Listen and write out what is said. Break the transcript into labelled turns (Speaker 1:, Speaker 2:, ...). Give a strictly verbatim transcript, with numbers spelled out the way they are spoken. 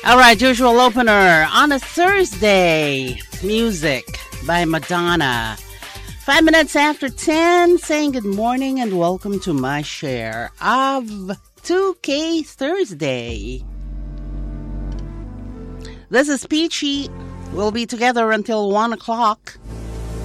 Speaker 1: All right, usual opener on a Thursday. Music by Madonna. Five minutes after ten, saying good morning and welcome to my share of two K Thursday. This is Peachy. We'll be together until one o'clock.